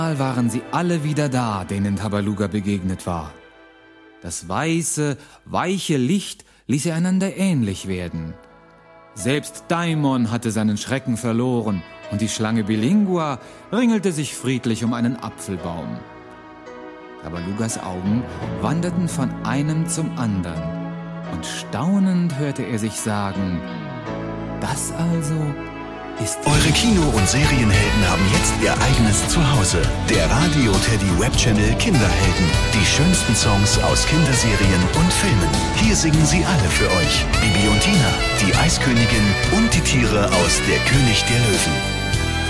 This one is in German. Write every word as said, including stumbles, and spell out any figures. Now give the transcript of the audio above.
Mal waren sie alle wieder da, denen Tabaluga begegnet war. Das weiße, weiche Licht ließ sie einander ähnlich werden. Selbst Daimon hatte seinen Schrecken verloren und die Schlange Bilingua ringelte sich friedlich um einen Apfelbaum. Tabalugas Augen wanderten von einem zum anderen und staunend hörte er sich sagen: Das also ist... Eure Kino- und Serienhelden haben jetzt ihr eigenes Zuhause. Der Radio Teddy Webchannel Kinderhelden. Die schönsten Songs aus Kinderserien und Filmen. Hier singen sie alle für euch. Bibi und Tina, die Eiskönigin und die Tiere aus Der König der Löwen.